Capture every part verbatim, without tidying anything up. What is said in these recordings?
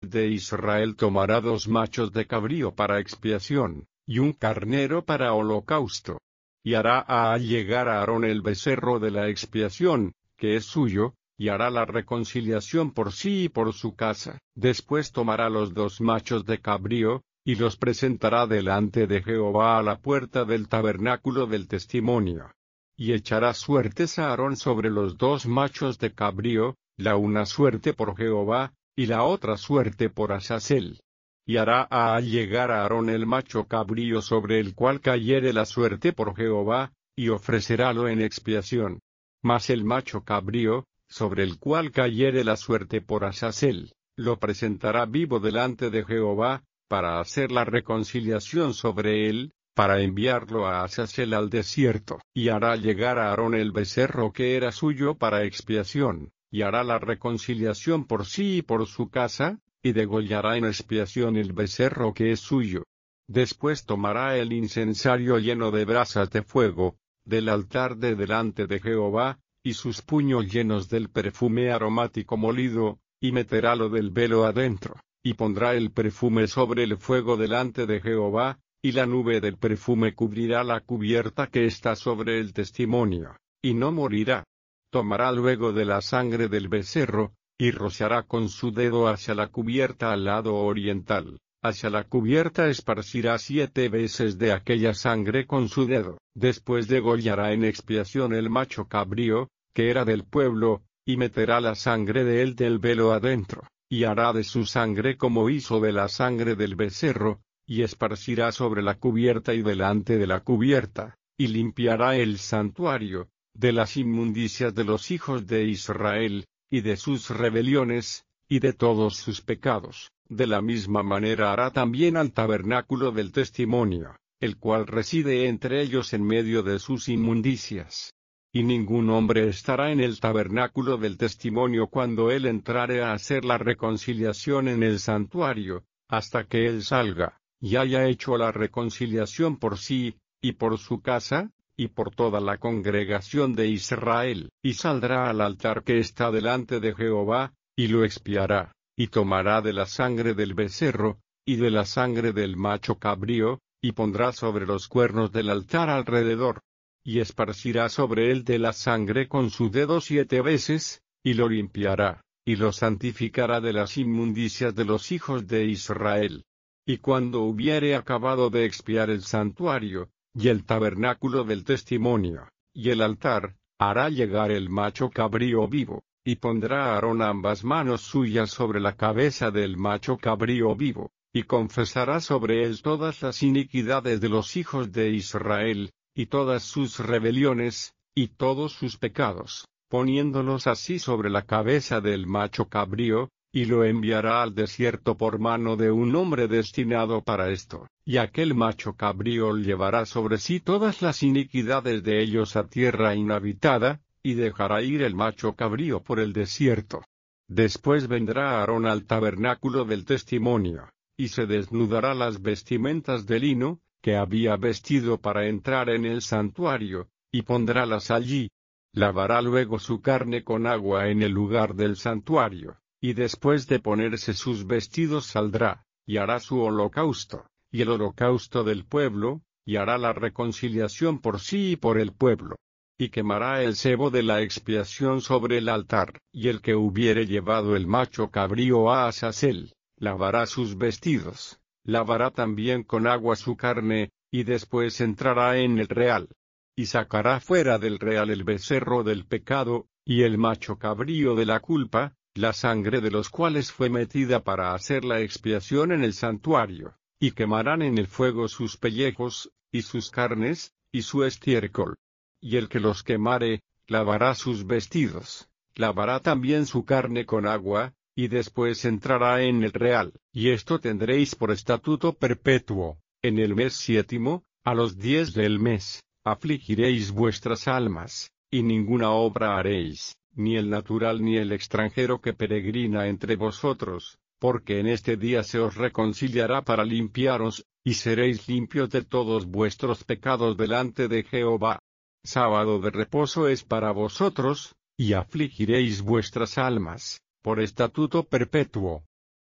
de Israel tomará dos machos de cabrío para expiación, y un carnero para holocausto. Y hará a llegar a Aarón el becerro de la expiación, que es suyo, y hará la reconciliación por sí y por su casa. Después tomará los dos machos de cabrío, y los presentará delante de Jehová a la puerta del tabernáculo del testimonio. Y echará suertes a Aarón sobre los dos machos de cabrío, la una suerte por Jehová, y la otra suerte por Azazel. Y hará a llegar a Aarón el macho cabrío sobre el cual cayere la suerte por Jehová, y ofrecerálo en expiación. Mas el macho cabrío, sobre el cual cayere la suerte por Azazel, lo presentará vivo delante de Jehová, para hacer la reconciliación sobre él, para enviarlo a Azazel al desierto. Y hará llegar a Aarón el becerro que era suyo para expiación, y hará la reconciliación por sí y por su casa, y degollará en expiación el becerro que es suyo. Después tomará el incensario lleno de brasas de fuego, del altar de delante de Jehová, y sus puños llenos del perfume aromático molido, y meterálo del velo adentro, y pondrá el perfume sobre el fuego delante de Jehová, y la nube del perfume cubrirá la cubierta que está sobre el testimonio, y no morirá. Tomará luego de la sangre del becerro, y rociará con su dedo hacia la cubierta al lado oriental. Hacia la cubierta esparcirá siete veces de aquella sangre con su dedo. Después degollará en expiación el macho cabrío, que era del pueblo, y meterá la sangre de él del velo adentro, y hará de su sangre como hizo de la sangre del becerro, y esparcirá sobre la cubierta y delante de la cubierta, y limpiará el santuario, de las inmundicias de los hijos de Israel, y de sus rebeliones, y de todos sus pecados. De la misma manera hará también al tabernáculo del testimonio, el cual reside entre ellos en medio de sus inmundicias. Y ningún hombre estará en el tabernáculo del testimonio cuando él entrare a hacer la reconciliación en el santuario, hasta que él salga, y haya hecho la reconciliación por sí, y por su casa, y por toda la congregación de Israel. Y saldrá al altar que está delante de Jehová, y lo expiará. Y tomará de la sangre del becerro, y de la sangre del macho cabrío, y pondrá sobre los cuernos del altar alrededor. Y esparcirá sobre él de la sangre con su dedo siete veces, y lo limpiará, y lo santificará de las inmundicias de los hijos de Israel. Y cuando hubiere acabado de expiar el santuario, y el tabernáculo del testimonio, y el altar, hará llegar el macho cabrío vivo. Y pondrá a Aarón ambas manos suyas sobre la cabeza del macho cabrío vivo, y confesará sobre él todas las iniquidades de los hijos de Israel, y todas sus rebeliones, y todos sus pecados, poniéndolos así sobre la cabeza del macho cabrío, y lo enviará al desierto por mano de un hombre destinado para esto. Y aquel macho cabrío llevará sobre sí todas las iniquidades de ellos a tierra inhabitada, y dejará ir el macho cabrío por el desierto. Después vendrá Aarón al tabernáculo del testimonio, y se desnudará las vestimentas de lino, que había vestido para entrar en el santuario, y pondrálas allí. Lavará luego su carne con agua en el lugar del santuario, y después de ponerse sus vestidos saldrá, y hará su holocausto, y el holocausto del pueblo, y hará la reconciliación por sí y por el pueblo. Y quemará el sebo de la expiación sobre el altar. Y el que hubiere llevado el macho cabrío a Azazel, lavará sus vestidos, lavará también con agua su carne, y después entrará en el real. Y sacará fuera del real el becerro del pecado, y el macho cabrío de la culpa, la sangre de los cuales fue metida para hacer la expiación en el santuario, y quemarán en el fuego sus pellejos, y sus carnes, y su estiércol. Y el que los quemare, lavará sus vestidos, lavará también su carne con agua, y después entrará en el real. Y esto tendréis por estatuto perpetuo: en el mes séptimo, a los diez del mes, afligiréis vuestras almas, y ninguna obra haréis, ni el natural ni el extranjero que peregrina entre vosotros, porque en este día se os reconciliará para limpiaros, y seréis limpios de todos vuestros pecados delante de Jehová. Sábado de reposo es para vosotros, y afligiréis vuestras almas, por estatuto perpetuo.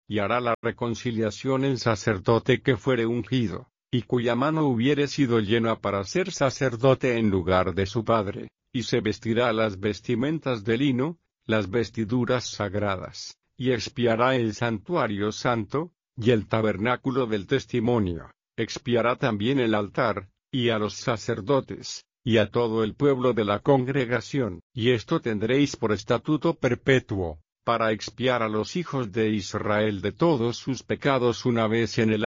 y hará la reconciliación el sacerdote que fuere ungido, y cuya mano hubiere sido llena para ser sacerdote en lugar de su padre, y se vestirá las vestimentas de lino, las vestiduras sagradas, y expiará el santuario santo, y el tabernáculo del testimonio, expiará también el altar, y a los sacerdotes, y a todo el pueblo de la congregación, y esto tendréis por estatuto perpetuo, para expiar a los hijos de Israel de todos sus pecados una vez en el